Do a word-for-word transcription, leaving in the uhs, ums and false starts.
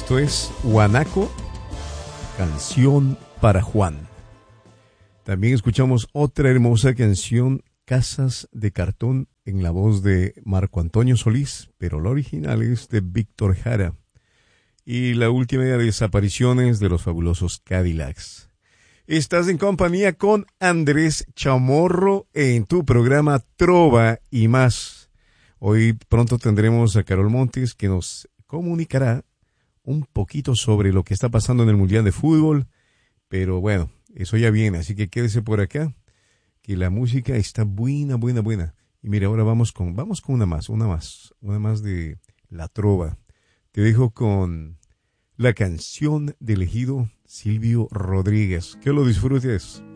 Esto es Guanaco, canción para Juan. También escuchamos otra hermosa canción, Casas de Cartón, en la voz de Marco Antonio Solís, pero la original es de Víctor Jara. Y la última de Desapariciones de los Fabulosos Cadillacs. Estás en compañía con Andrés Chamorro en tu programa Trova y Más. Hoy pronto tendremos a Carol Montes, que nos comunicará un poquito sobre lo que está pasando en el Mundial de Fútbol. Pero bueno, eso ya viene, así que quédese por acá, que la música está buena, buena, buena. Y mira, ahora vamos con, vamos con una más, una más, una más de la trova. Te dejo con la canción del ejido Silvio Rodríguez. Que lo disfrutes.